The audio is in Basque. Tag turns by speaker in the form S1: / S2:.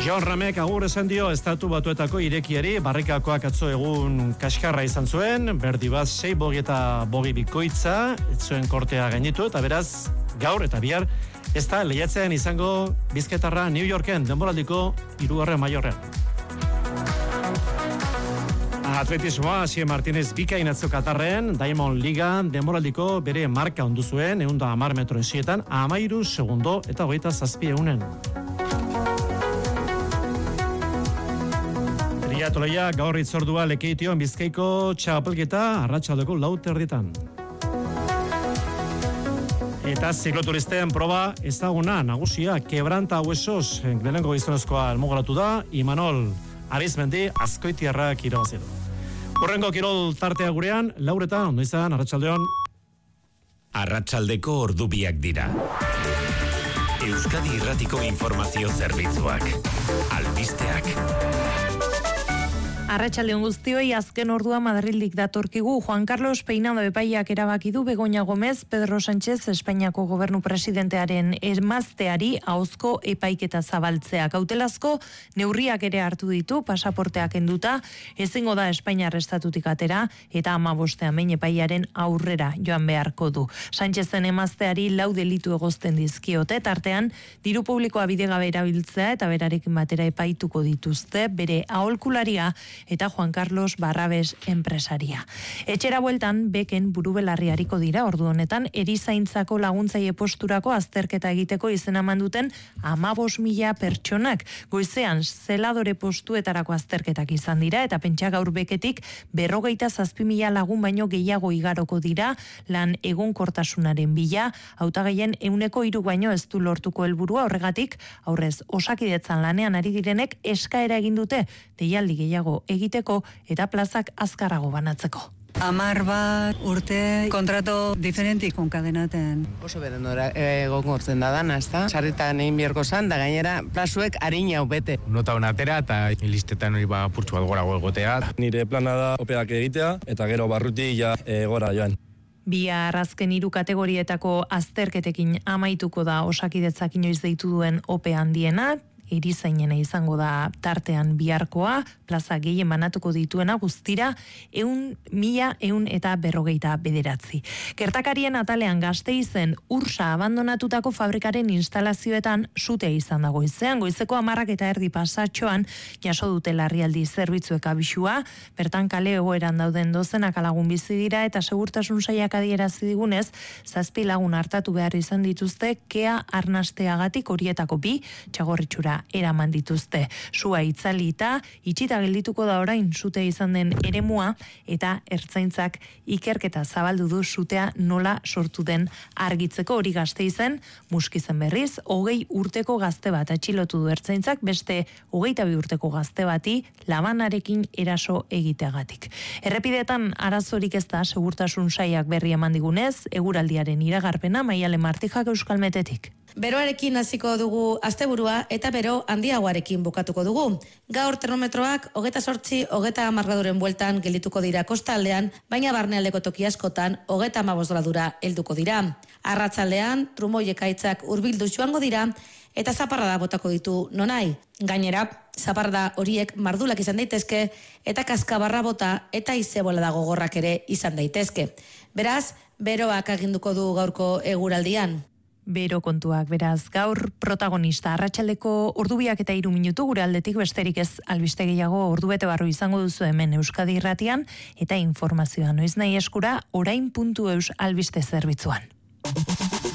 S1: John Ramek agur esan dio Estatu Batuetako irekiari, barrikakoak atzo egun kaskarra izan zuen, berdi bat 6 bogi eta bogi bikoitza, ez zuen kortea gainitu, eta beraz, gaur eta bihar, ez da lehiatzean izango Bizkaitarra New Yorken, denboraldiko 3. maiorrean. Atletismoa, Asier Martinez bikain atzo Katarren, Diamond Liga, denboraldiko bere marka ondu zuen, 110 metro esietan, 13 segundo eta 27 egunen. Triatloia gaur itzordua Lekeition Bizkaiko txapelketa arratsaldeko 4:00. Eta zikloturisten proba ezaguna nagusia Quebranta Huesos lehenengo gizonezkoa almogoratu da, Imanol Arizmendi Azkoitiarrak irabazi du. Hurrengo kirol tartea gurean, Lauretan, ondo izan, arratsaldeon.
S2: Arratsaldeko ordubiak dira. Euskadi Irratiko Informazio Zerbitzuak. Albisteak.
S3: Arratsaldeon guztioi, azken ordua Madrildik datorkigu. Juan Carlos Peinado epaileak erabaki du Begoña Gómez, Pedro Sánchez Espainiako gobernu presidentearen emazteari ahozko epaiketa zabaltzea. Kautelazko neurriak ere hartu ditu, pasaporteak kenduta, ezingo da Espainiar estatutik atera eta 15 behin epailearen aurrera joan beharko du. Sánchezen emazteari 4 delitu egozten dizkiote, tartean diru publikoa bidegabe erabiltzea eta berarekin batera epaituko dituzte, bere aholkularia eta Juan Carlos Barrabes enpresaria. Etxera bueltan beken burubelarriariko dira ordu honetan erizaintzako laguntzaile posturako azterketa egiteko izena eman duten 15.000 pertsonak. Goizean zeladore postuetarako azterketak izan dira eta pentsa gaur beketik 57.000 lagun baino gehiago igaroko dira lan egonkortasunaren bila, hautagaien 103 baino ez du lortuko helburua, horregatik aurrez Osakidetzan lanean ari direnek eskaera egin dute deialdi gehiago egiteko eta plazak azkarrago banatzeko.
S4: 10 urte kontrato diferentik konkadenaten.
S5: Oso beren gongortzen da dana, ezta? Sarritan egin biharko zan, da gainera plazuek harin hau bete.
S6: Nota honatera eta listetan hori purtsu bat gorago egotea.
S7: Nire plana da opeak egitea eta gero barruti ja gora joan.
S3: Bihar azken 3 kategorietako azterketekin amaituko da Osakidetzak inoiz deitu duen ope handiena, erizainena izango da tartean biharkoa, plaza gehien banatuko dituena guztira 1.149. Gertakarien atalean Gasteizen Ursa abandonatutako fabrikaren instalazioetan sutea izan dago goizean, goizeko 10:30 pasatxoan jaso dute larrialdi zerbitzuek abisua, bertan kale egoeran dauden dozenak lagun bizi dira eta segurtasun sailak adierazi digunez, 7 lagun hartatu behar izan dituzte kea arnasteagatik, horietako 2 txagorritxura eraman dituzte. Sua itzalita, itxita geldituko da orain sutea izan den eremua eta ertzaintzak ikerketa zabaldu du sutea nola sortu den argitzeko. Hori Gasteizen, Muskizen berriz, 20 urteko gazte bat atxilotu du ertzaintzak, beste 22 urteko gazte bati labanarekin eraso egiteagatik. Errepidetan arazorik ez da, segurtasun sailak berri eman digunez, eguraldiaren iragarpena Maialen Martijak Euskalmetetik.
S8: Beroarekin hasiko dugu asteburua eta bero handiagoarekin bukatuko dugu. Gaur termometroak 28-30 graduren bueltan geldituko dira kostaldean, baina barnealdeko toki askotan 35 gradura helduko dira. Arratsaldean trumoi ekaitzak hurbildu joango dira eta zaparrada botako ditu nonai. Gainera, zaparrada horiek mardulak izan daitezke eta kaskabarra bota eta izebola dago gogorrak ere izan daitezke. Beraz, beroak aginduko du gaurko eguraldian.
S3: Bero kontuak, beraz, gaur protagonista arratsaldeko ordubiak eta 3 minutu gure aldetik besterik ez albiste gehiago ordubete barru izango duzu hemen Euskadi Irratian eta informazioa noiz nahi eskura orain.eus albiste zerbitzuan.